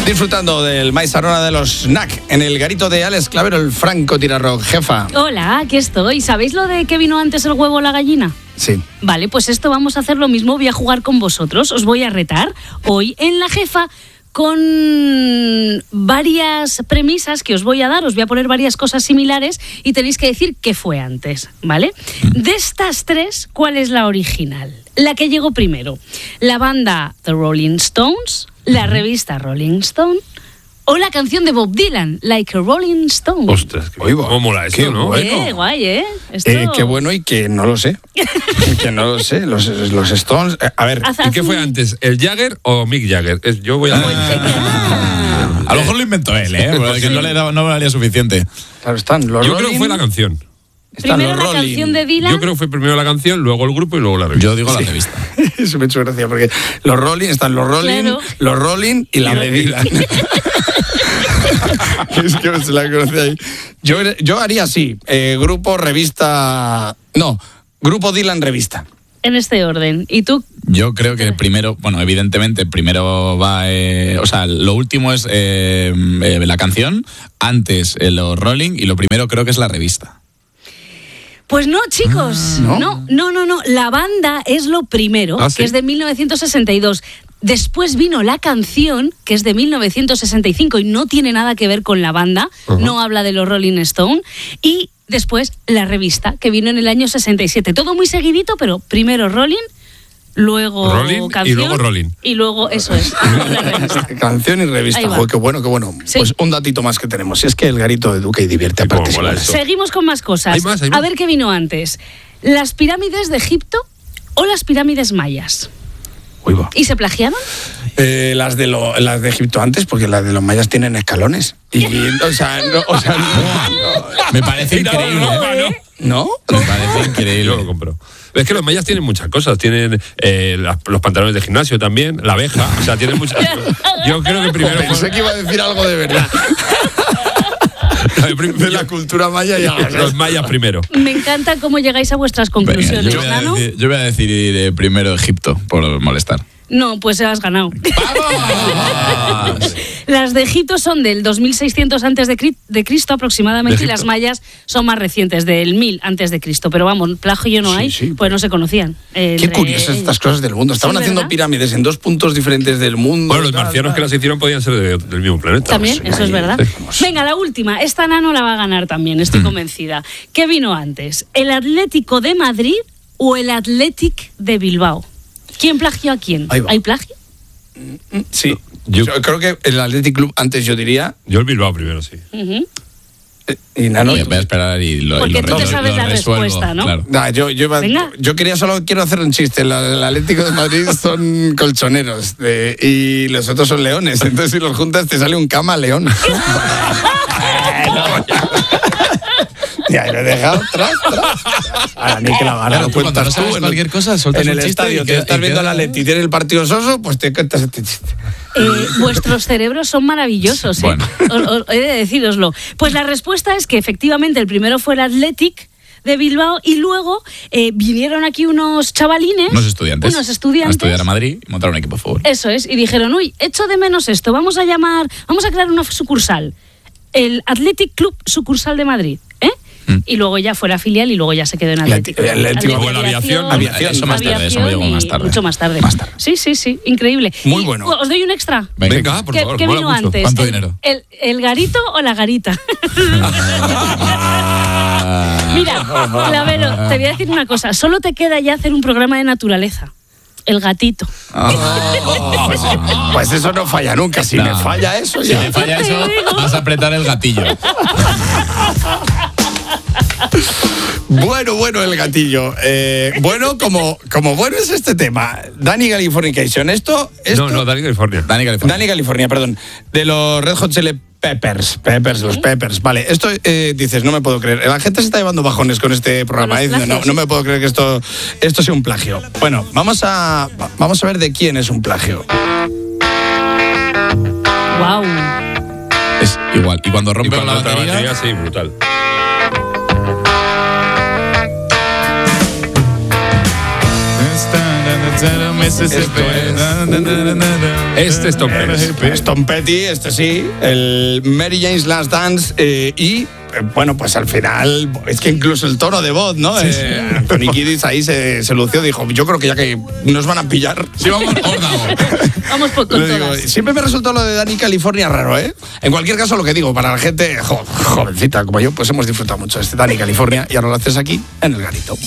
Disfrutando del maíz arona de los snack en el garito de Alex Clavero, el Franco Tirarrock. Jefa. Hola, aquí estoy. ¿Sabéis lo de que vino antes el huevo o la gallina? Sí. Vale, pues esto vamos a hacer lo mismo. Voy a jugar con vosotros. Os voy a retar hoy en La Jefa con varias premisas que os voy a dar. Os voy a poner varias cosas similares y tenéis que decir qué fue antes, ¿vale? De estas tres, ¿cuál es la original? La que llegó primero. La banda The Rolling Stones, la revista Rolling Stone o la canción de Bob Dylan, Like a Rolling Stone. Ostras, cómo mola esto, ¿no? Bueno. Guay, ¿eh? Esto... Qué bueno y que no lo sé. Que no lo sé. Los Stones... A ver... ¿Y qué fue antes, el Jagger o Mick Jagger? Yo voy a... A lo mejor lo inventó él, porque no le valía suficiente. Claro, están los Yo Rolling, creo que fue la canción. están Primero los la Rolling. canción de Dylan. Yo creo que fue primero la canción, luego el grupo y luego la revista. Yo digo la revista. Eso me ha hecho gracia porque los Rolling, están los Rolling, Claro. los Rolling y la de Dylan. Es que se la conocí ahí. Yo haría así, grupo, revista... No, grupo Dylan, revista. En este orden. ¿Y tú? Yo creo que primero, bueno, evidentemente, primero va... lo último es la canción, antes los Rolling y lo primero creo que es la revista. Pues no, chicos. ¿no? No. La banda es lo primero, ¿Ah, sí? que es de 1962. Después vino la canción, que es de 1965 y no tiene nada que ver con la banda, no habla de los Rolling Stone. Y después la revista, que vino en el año 67. Todo muy seguidito, pero primero Rolling, luego Rolling canción. y luego Rolling. Y luego, eso es, la revista. Canción y revista. Ahí va. Joder, qué bueno, qué bueno. Sí. Pues un datito más que tenemos. Si es que el garito educa y divierte a Cómo partes mola iguales. esto. Seguimos con más cosas. Hay más. A ver qué vino antes. ¿Las pirámides de Egipto o las pirámides mayas? Uy, va. ¿Y se plagiaron? Las de Egipto antes, porque las de los mayas tienen escalones. Y, o sea, no. Me parece increíble. ¿No? Me parece increíble. Yo lo compro. Es que los mayas tienen muchas cosas. Tienen los pantalones de gimnasio también, la abeja. O sea, tienen muchas. Yo creo que primero. Pensé que iba a decir algo de verdad. De la cultura maya ya. Los mayas primero. Me encanta cómo llegáis a vuestras Venga, conclusiones, yo ¿no? voy a decir primero Egipto, por molestar. No, pues has ganado. ¡Vamos! Las de Egipto son del 2600 antes de Cristo aproximadamente, y las mayas son más recientes, del 1000 antes de Cristo. Pero vamos, plagio no Sí, hay, sí. pues no se conocían. Qué curiosas estas cosas del mundo. Estaban Sí, haciendo ¿verdad? pirámides en dos puntos diferentes del mundo. Bueno, los marcianos que las hicieron podían ser del mismo planeta. También, Vamos, eso es verdad. vamos. Venga, la última. Esta Nano la va a ganar también, estoy convencida. ¿Qué vino antes? ¿El Atlético de Madrid o el Athletic de Bilbao? ¿Quién plagió a quién? Ahí va. ¿Hay plagio? Sí. Yo creo que el Athletic Club antes yo diría. Yo el Bilbao primero, sí. Ujú. Y Nano. Voy a esperar y lo Porque tú te lo sabes la resuelvo, respuesta, ¿no? Claro. Nah, Venga. yo quiero hacer un chiste. El Atlético de Madrid son colchoneros y los otros son leones. Entonces, si los juntas, te sale un camaleón. Ya, lo he dejado tras. Ahora, ni que la gana, Claro, lo tú cuando cuentas no sabes tú cualquier cosa, sueltas en un el chiste estadio. y Te queda- estás y viendo queda- la Leti y tiene el partido soso, pues te cuentas este chiste. Vuestros cerebros son maravillosos, ¿eh? Bueno. He de decíroslo. Pues la respuesta es que efectivamente el primero fue el Athletic de Bilbao y luego vinieron aquí unos chavalines. Unos estudiantes. Unos estudiantes. A estudiar a Madrid y montar un equipo de fútbol. Eso es, y dijeron, uy, echo de menos esto, vamos a crear una sucursal, el Athletic Club Sucursal de Madrid, ¿eh? Y luego ya fue la filial y luego ya se quedó en Atlético. Luego la aviación. Eso más tarde, eso me llegó más tarde. Mucho más tarde. Más tarde. Sí, increire. Muy Y, bueno. ¿os doy un extra? Venga, por favor, ¿Qué mola vino mucho. antes? ¿Cuánto dinero? ¿El garito o la garita? Mira, Clavero, te voy a decir una cosa. Solo te queda ya hacer un programa de naturaleza. El gatito. Pues eso no falla nunca. Si me falla eso, Si ya. te falla eso, vas a apretar el gatillo. Bueno, el gatillo. Bueno, como bueno es este tema. Danny Californication. Esto No, Dani California. Danny California, perdón. De los Red Hot Chili Peppers, los Peppers. Vale, esto dices, no me puedo creer. La gente se está llevando bajones con este programa. Con los plagios. No me puedo creer que esto sea un plagio. Bueno, vamos a ver de quién es un plagio. Wow. Es igual. Y cuando Y rompe cuando la otra batería... batería, sí, brutal. Este es Tom Petty. Es Tom Petty, este sí, el Mary Jane's Last Dance y bueno, pues al final es que incluso el tono de voz, ¿no? Anthony Kiedis ahí se lució, dijo, yo creo que ya que nos van a pillar, sí, vamos con todas. Siempre me resultó lo de Dani California raro, ¿eh? En cualquier caso, lo que digo, para la gente jovencita como yo, pues hemos disfrutado mucho de este Dani California y ahora lo haces aquí en El Garito.